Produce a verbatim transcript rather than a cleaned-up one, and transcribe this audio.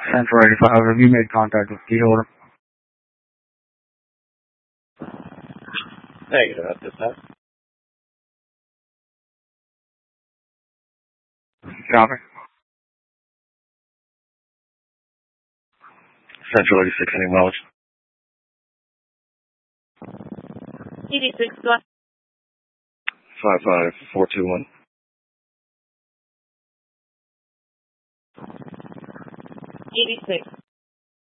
Central eighty-five, have you made contact with key holder? Negative at this time. Copy. Central eighty-six, any mileage? eighty-six, five five four two one. eighty-six.